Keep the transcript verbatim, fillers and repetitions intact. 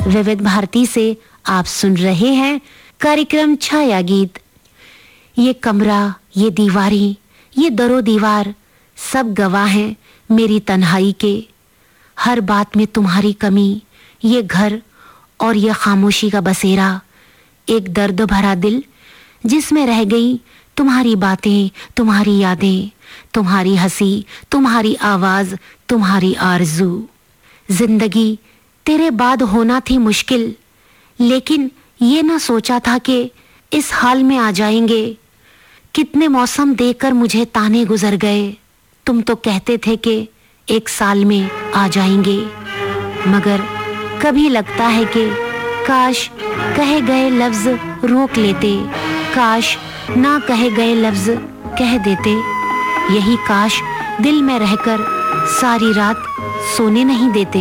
विविध भारती से आप सुन रहे हैं कार्यक्रम छाया गीत। ये कमरा, ये दीवारें, ये दरो दीवार सब गवाह हैं मेरी तन्हाई के। हर बात में तुम्हारी कमी, ये घर और ये खामोशी का बसेरा, एक दर्द भरा दिल जिसमें रह गई तुम्हारी बातें, तुम्हारी यादें, तुम्हारी हंसी, तुम्हारी आवाज, तुम्हारी आरज़ू। जिंदगी तेरे बाद होना थी मुश्किल, लेकिन ये ना सोचा था कि इस हाल में आ जाएंगे। कितने मौसम देकर मुझे ताने गुजर गए, तुम तो कहते थे कि एक साल में आ जाएंगे। मगर कभी लगता है कि काश कहे गए लफ्ज रोक लेते, काश ना कहे गए लफ्ज कह देते। यही काश दिल में रहकर सारी रात सोने नहीं देते।